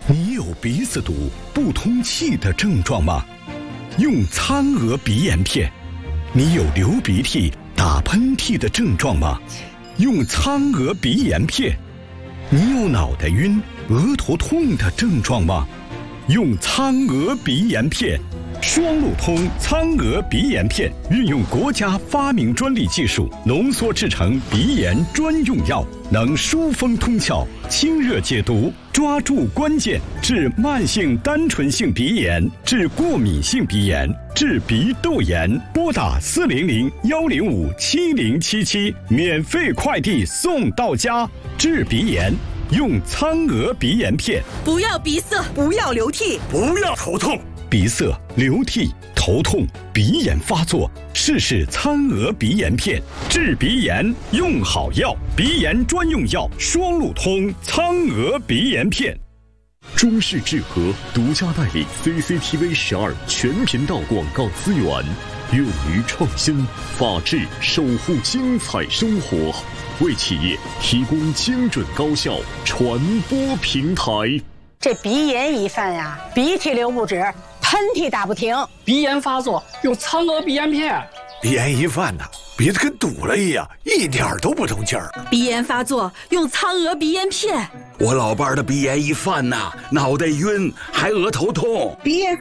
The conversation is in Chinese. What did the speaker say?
你有鼻子堵、不通气的症状吗？用苍娥鼻炎片。你有流鼻涕、打喷嚏的症状吗？用苍娥鼻炎片。你有脑袋晕、额头痛的症状吗？用苍娥鼻炎片。双路通苍娥鼻炎片运用国家发明专利技术浓缩制成鼻炎专用药，能疏风通窍、清热解毒，抓住关键，治慢性单纯性鼻炎，治过敏性鼻炎，治鼻窦炎。拨打400-105-7077，免费快递送到家。治鼻炎用苍娥鼻炎片。 不要鼻塞， 不要流涕， 不要头痛。 鼻塞、流涕、头痛、鼻炎发作，试试苍娥鼻炎片。治鼻炎用好药，鼻炎专用药双路通苍娥鼻炎片。 中视智和独家代理 CCTV12全频道广告资源，勇于创新，法治守护精彩生活，为企业提供精准高效传播平台。 这鼻炎一犯呀，鼻涕流不止，喷嚏打不停。 鼻炎发作用苍娥鼻炎片。 鼻炎一犯呐，鼻子跟堵了一样，一点都不通气儿。 鼻炎发作用苍娥鼻炎片。 我老伴儿的鼻炎一犯呐，脑袋晕还额头痛。 鼻炎